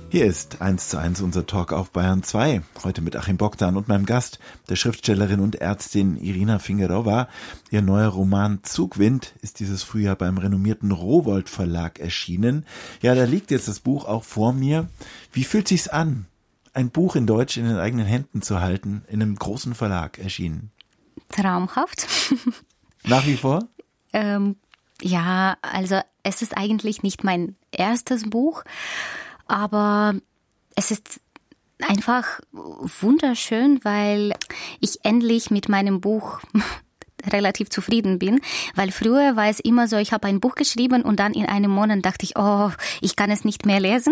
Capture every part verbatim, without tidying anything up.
Hier ist eins zu eins unser Talk auf Bayern zwei. Heute mit Achim Bogdan und meinem Gast, der Schriftstellerin und Ärztin Irina Fingerowa. Ihr neuer Roman Zugwind ist dieses Frühjahr beim renommierten Rowohlt Verlag erschienen. Ja, da liegt jetzt das Buch auch vor mir. Wie fühlt sich's an, ein Buch in Deutsch in den eigenen Händen zu halten, in einem großen Verlag erschienen? Traumhaft. Nach wie vor? Ähm, ja, also es ist eigentlich nicht mein erstes Buch, aber es ist einfach wunderschön, weil ich endlich mit meinem Buch relativ zufrieden bin, weil früher war es immer so, ich habe ein Buch geschrieben und dann in einem Monat dachte ich, oh, ich kann es nicht mehr lesen.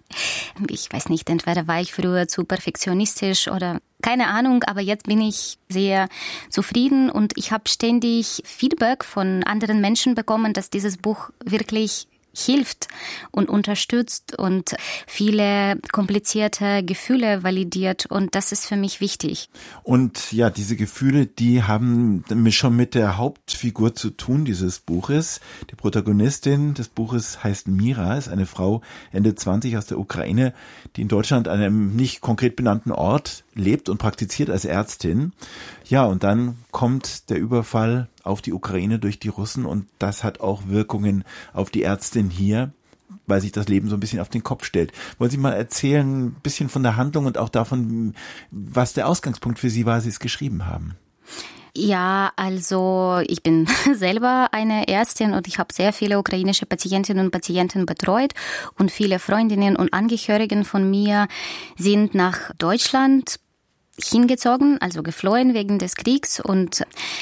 Ich weiß nicht, entweder war ich früher zu perfektionistisch oder keine Ahnung, aber jetzt bin ich sehr zufrieden und ich habe ständig Feedback von anderen Menschen bekommen, dass dieses Buch wirklich hilft und unterstützt und viele komplizierte Gefühle validiert und das ist für mich wichtig. Und ja, diese Gefühle, die haben schon mit der Hauptfigur zu tun dieses Buches. Die Protagonistin des Buches heißt Mira, ist eine Frau Ende zwanzig aus der Ukraine, die in Deutschland an einem nicht konkret benannten Ort lebt und praktiziert als Ärztin. Ja, und dann kommt der Überfall auf die Ukraine durch die Russen und das hat auch Wirkungen auf die Ärztin hier, weil sich das Leben so ein bisschen auf den Kopf stellt. Wollen Sie mal erzählen, ein bisschen von der Handlung und auch davon, was der Ausgangspunkt für Sie war, als Sie es geschrieben haben? Ja, also ich bin selber eine Ärztin und ich habe sehr viele ukrainische Patientinnen und Patienten betreut und viele Freundinnen und Angehörigen von mir sind nach Deutschland hingezogen, also geflohen wegen des Kriegs und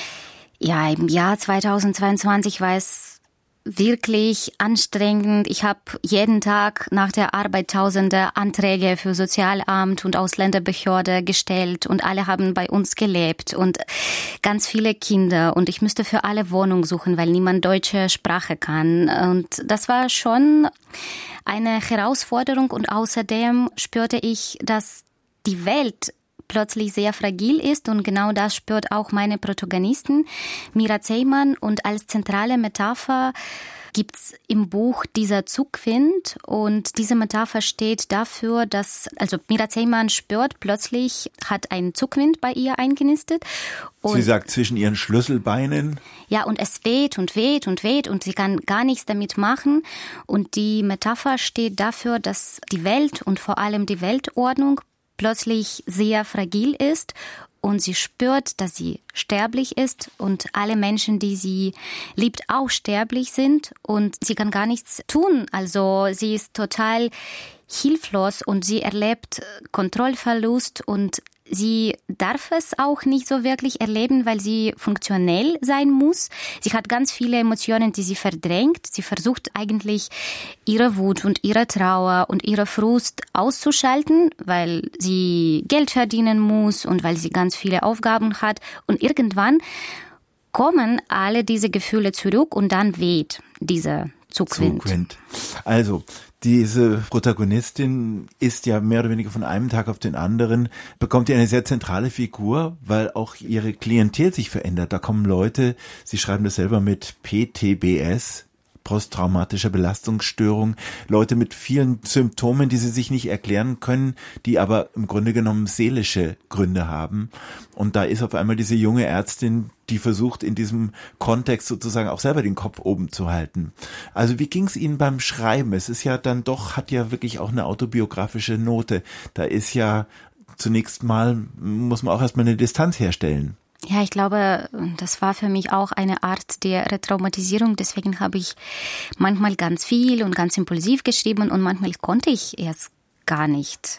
ja, im Jahr zweitausendzweiundzwanzig war es wirklich anstrengend. Ich habe jeden Tag nach der Arbeit tausende Anträge für Sozialamt und Ausländerbehörde gestellt und alle haben bei uns gelebt und ganz viele Kinder und ich müsste für alle Wohnung suchen, weil niemand deutsche Sprache kann und das war schon eine Herausforderung und außerdem spürte ich, dass die Welt plötzlich sehr fragil ist und genau das spürt auch meine Protagonistin Mira Zeyman und als zentrale Metapher gibt's im Buch dieser Zugwind und diese Metapher steht dafür, dass, also Mira Zeyman spürt plötzlich, hat ein Zugwind bei ihr eingenistet. Und sie sagt zwischen ihren Schlüsselbeinen. Ja, und es weht und weht und weht und sie kann gar nichts damit machen und die Metapher steht dafür, dass die Welt und vor allem die Weltordnung plötzlich sehr fragil ist und sie spürt, dass sie sterblich ist und alle Menschen, die sie liebt, auch sterblich sind und sie kann gar nichts tun. Also sie ist total hilflos und sie erlebt Kontrollverlust und sie darf es auch nicht so wirklich erleben, weil sie funktionell sein muss. Sie hat ganz viele Emotionen, die sie verdrängt. Sie versucht eigentlich ihre Wut und ihre Trauer und ihre Frust auszuschalten, weil sie Geld verdienen muss und weil sie ganz viele Aufgaben hat. Und irgendwann kommen alle diese Gefühle zurück und dann weht dieser Zugwind. Zugwind. Also, diese Protagonistin ist ja mehr oder weniger von einem Tag auf den anderen, bekommt ja eine sehr zentrale Figur, weil auch ihre Klientel sich verändert. Da kommen Leute, sie schreiben das selber mit P T B S, posttraumatischer Belastungsstörung, Leute mit vielen Symptomen, die sie sich nicht erklären können, die aber im Grunde genommen seelische Gründe haben. Und da ist auf einmal diese junge Ärztin, die versucht in diesem Kontext sozusagen auch selber den Kopf oben zu halten. Also wie ging es Ihnen beim Schreiben? Es ist ja dann doch, hat ja wirklich auch eine autobiografische Note. Da ist ja zunächst mal, muss man auch erstmal eine Distanz herstellen. Ja, ich glaube, das war für mich auch eine Art der Retraumatisierung. Deswegen habe ich manchmal ganz viel und ganz impulsiv geschrieben und manchmal konnte ich es gar nicht.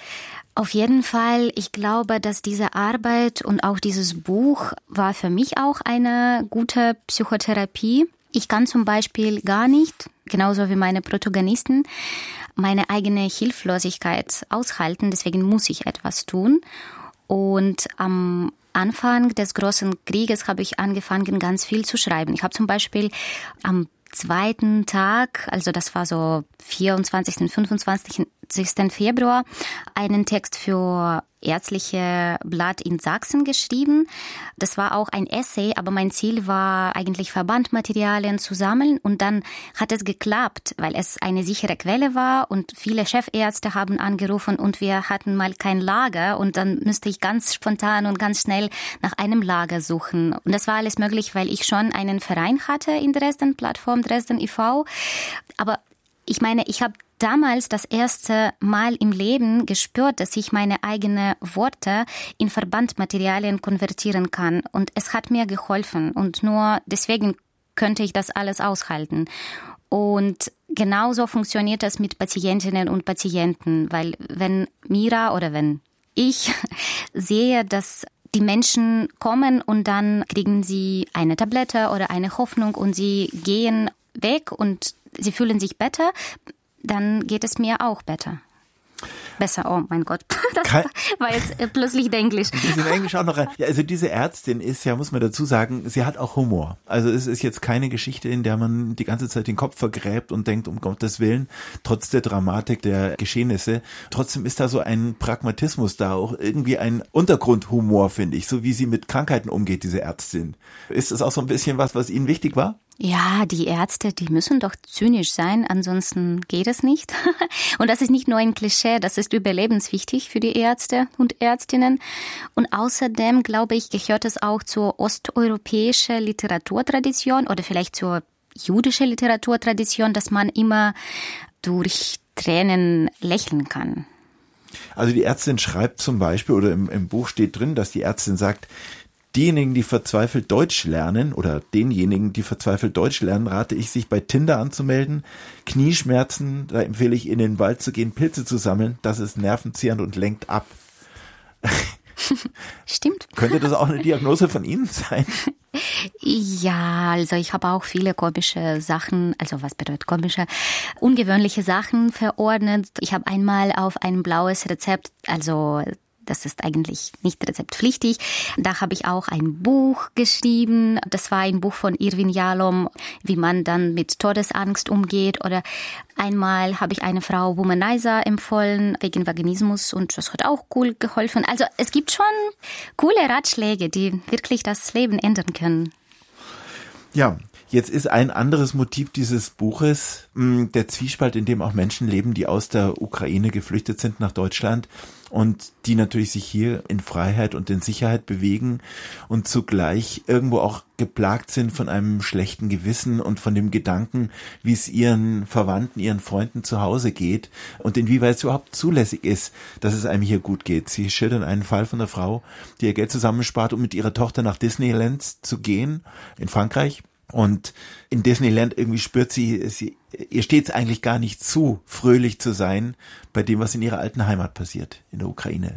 Auf jeden Fall, ich glaube, dass diese Arbeit und auch dieses Buch war für mich auch eine gute Psychotherapie. Ich kann zum Beispiel gar nicht, genauso wie meine Protagonisten, meine eigene Hilflosigkeit aushalten. Deswegen muss ich etwas tun. Und am Anfang des großen Krieges habe ich angefangen, ganz viel zu schreiben. Ich habe zum Beispiel am zweiten Tag, also das war so vierundzwanzigsten, fünfundzwanzigsten Februar, einen Text für ärztliche Blatt in Sachsen geschrieben. Das war auch ein Essay, aber mein Ziel war eigentlich Verbandmaterialien zu sammeln und dann hat es geklappt, weil es eine sichere Quelle war und viele Chefärzte haben angerufen und wir hatten mal kein Lager und dann müsste ich ganz spontan und ganz schnell nach einem Lager suchen. Und das war alles möglich, weil ich schon einen Verein hatte in Dresden, Plattform Dresden e V. Aber ich meine, ich habe damals das erste Mal im Leben gespürt, dass ich meine eigenen Worte in Verbandmaterialien konvertieren kann. Und es hat mir geholfen. Und nur deswegen könnte ich das alles aushalten. Und genauso funktioniert das mit Patientinnen und Patienten. Weil wenn Mira oder wenn ich sehe, dass die Menschen kommen und dann kriegen sie eine Tablette oder eine Hoffnung und sie gehen weg und sie fühlen sich besser, dann geht es mir auch besser. Besser, oh mein Gott, das Kein, war jetzt plötzlich Englisch. Das ist im Englisch auch noch rein. Ja, also diese Ärztin ist ja, muss man dazu sagen, sie hat auch Humor. Also es ist jetzt keine Geschichte, in der man die ganze Zeit den Kopf vergräbt und denkt, um Gottes Willen, trotz der Dramatik der Geschehnisse. Trotzdem ist da so ein Pragmatismus da, auch irgendwie ein Untergrundhumor, finde ich, so wie sie mit Krankheiten umgeht, diese Ärztin. Ist das auch so ein bisschen was, was Ihnen wichtig war? Ja, die Ärzte, die müssen doch zynisch sein, ansonsten geht es nicht. Und das ist nicht nur ein Klischee, das ist überlebenswichtig für die Ärzte und Ärztinnen. Und außerdem, glaube ich, gehört es auch zur osteuropäischen Literaturtradition oder vielleicht zur jüdischen Literaturtradition, dass man immer durch Tränen lächeln kann. Also die Ärztin schreibt zum Beispiel, oder im, im Buch steht drin, dass die Ärztin sagt, diejenigen, die verzweifelt Deutsch lernen oder denjenigen, die verzweifelt Deutsch lernen, rate ich, sich bei Tinder anzumelden. Knieschmerzen, da empfehle ich, in den Wald zu gehen, Pilze zu sammeln. Das ist nervenzehrend und lenkt ab. Stimmt. Könnte das auch eine Diagnose von Ihnen sein? Ja, also ich habe auch viele komische Sachen, also was bedeutet komische, ungewöhnliche Sachen verordnet. Ich habe einmal auf ein blaues Rezept, also das ist eigentlich nicht rezeptpflichtig. Da habe ich auch ein Buch geschrieben. Das war ein Buch von Irwin Jalom, wie man dann mit Todesangst umgeht. Oder einmal habe ich eine Frau Womanizer empfohlen wegen Vaginismus und das hat auch cool geholfen. Also es gibt schon coole Ratschläge, die wirklich das Leben ändern können. Ja, jetzt ist ein anderes Motiv dieses Buches mh, der Zwiespalt, in dem auch Menschen leben, die aus der Ukraine geflüchtet sind nach Deutschland und die natürlich sich hier in Freiheit und in Sicherheit bewegen und zugleich irgendwo auch geplagt sind von einem schlechten Gewissen und von dem Gedanken, wie es ihren Verwandten, ihren Freunden zu Hause geht und inwieweit es überhaupt zulässig ist, dass es einem hier gut geht. Sie schildern einen Fall von einer Frau, die ihr Geld zusammenspart, um mit ihrer Tochter nach Disneyland zu gehen, in Frankreich. Und in Disneyland irgendwie spürt sie, sie, ihr steht es eigentlich gar nicht zu, fröhlich zu sein bei dem, was in ihrer alten Heimat passiert, in der Ukraine.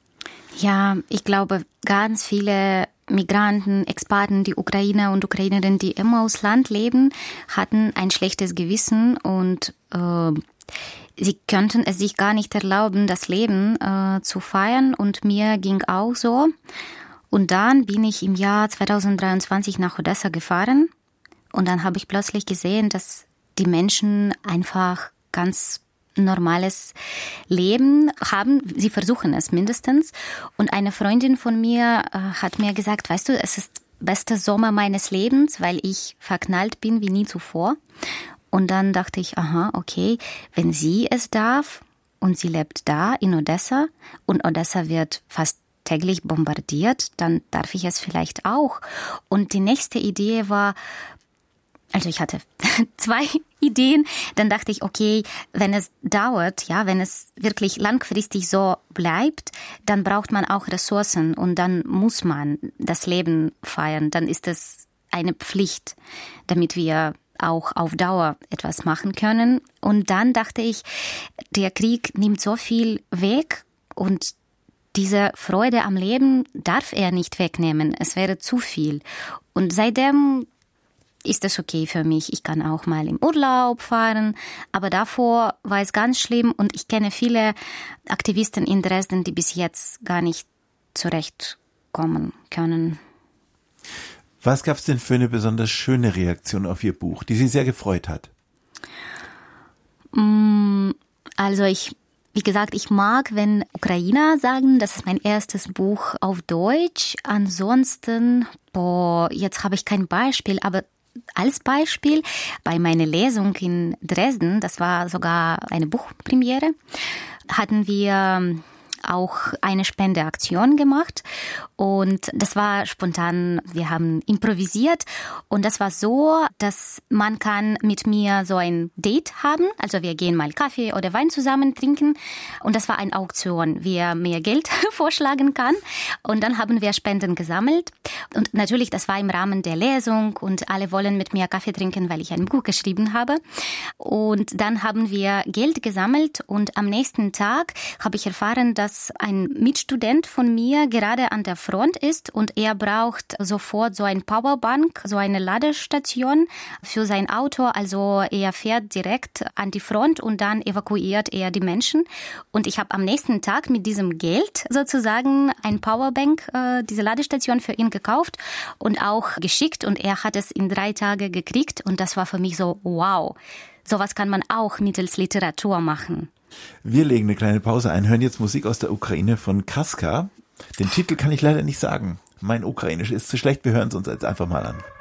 Ja, ich glaube, ganz viele Migranten, Expaten, die Ukrainer und Ukrainerinnen, die im Ausland leben, hatten ein schlechtes Gewissen und äh, sie könnten es sich gar nicht erlauben, das Leben äh, zu feiern. Und mir ging auch so. Und dann bin ich im Jahr zweitausenddreiundzwanzig nach Odessa gefahren. Und dann habe ich plötzlich gesehen, dass die Menschen einfach ganz normales Leben haben. Sie versuchen es mindestens. Und eine Freundin von mir äh, hat mir gesagt, weißt du, es ist bester Sommer meines Lebens, weil ich verknallt bin wie nie zuvor. Und dann dachte ich, aha, okay, wenn sie es darf und sie lebt da in Odessa und Odessa wird fast täglich bombardiert, dann darf ich es vielleicht auch. Und die nächste Idee war, also ich hatte zwei Ideen, dann dachte ich, okay, wenn es dauert, ja, wenn es wirklich langfristig so bleibt, dann braucht man auch Ressourcen und dann muss man das Leben feiern, dann ist es eine Pflicht, damit wir auch auf Dauer etwas machen können. Und dann dachte ich, der Krieg nimmt so viel weg und diese Freude am Leben darf er nicht wegnehmen. Es wäre zu viel. Und seitdem ist das okay für mich. Ich kann auch mal im Urlaub fahren. Aber davor war es ganz schlimm. Und ich kenne viele Aktivisten in Dresden, die bis jetzt gar nicht zurechtkommen können. Was gab es denn für eine besonders schöne Reaktion auf Ihr Buch, die Sie sehr gefreut hat? Also ich Wie gesagt, ich mag, wenn Ukrainer sagen, das ist mein erstes Buch auf Deutsch. Ansonsten, boah, jetzt habe ich kein Beispiel, aber als Beispiel bei meiner Lesung in Dresden, das war sogar eine Buchpremiere, hatten wir auch eine Spendeaktion gemacht und das war spontan, wir haben improvisiert und das war so, dass man kann mit mir so ein Date haben, also wir gehen mal Kaffee oder Wein zusammen trinken und das war eine Auktion, wer mehr Geld vorschlagen kann und dann haben wir Spenden gesammelt und natürlich, das war im Rahmen der Lesung und alle wollen mit mir Kaffee trinken, weil ich ein Buch geschrieben habe und dann haben wir Geld gesammelt und am nächsten Tag habe ich erfahren, dass ein Mitstudent von mir gerade an der Front ist und er braucht sofort so ein Powerbank, so eine Ladestation für sein Auto. Also er fährt direkt an die Front und dann evakuiert er die Menschen. Und ich habe am nächsten Tag mit diesem Geld sozusagen ein Powerbank, äh, diese Ladestation für ihn gekauft und auch geschickt. Und er hat es in drei Tagen gekriegt. Und das war für mich so, wow, sowas kann man auch mittels Literatur machen. Wir legen eine kleine Pause ein, hören jetzt Musik aus der Ukraine von Kaska. Den Titel kann ich leider nicht sagen. Mein Ukrainisch ist zu schlecht, wir hören es uns jetzt einfach mal an.